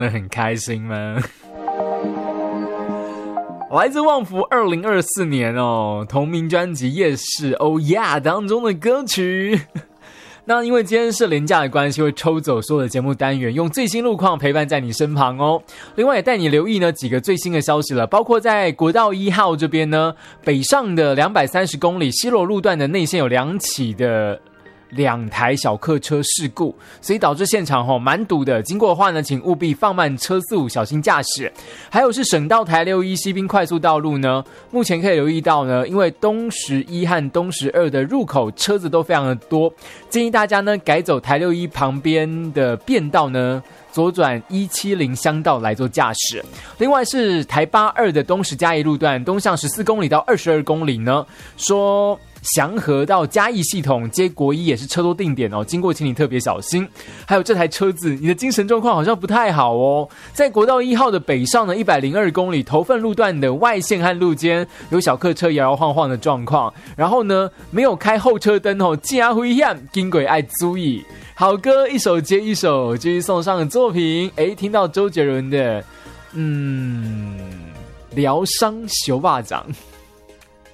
那很开心吗？来自旺福2024年同名专辑《夜市 Oh Yeah》当中的歌曲。那因为今天是连假的关系，会抽走所有的节目单元，用最新路况陪伴在你身旁哦。另外也带你留意呢几个最新的消息了，包括在国道1号这边呢，北上的230公里西螺路段的内线有2起的2台小客车事故，所以导致现场蛮堵的。经过的话呢，请务必放慢车速，小心驾驶。还有是省道台61西滨快速道路呢，目前可以留意到呢，因为东11和东12的入口车子都非常的多，建议大家呢改走台61旁边的便道呢，左转170乡道来做驾驶。另外是台82的东石嘉义路段，东向14公里到22公里呢，说祥和到嘉义系统接国一也是车多定点经过请你特别小心。还有这台车子，你的精神状况好像不太好在国道1号的北上的102公里头份路段的外线和路肩有小客车摇摇晃晃的状况，然后呢没有开后车灯加危险，经过爱注意。好歌一首接一首，继续送上的作品，听到周杰伦的疗伤小巴掌。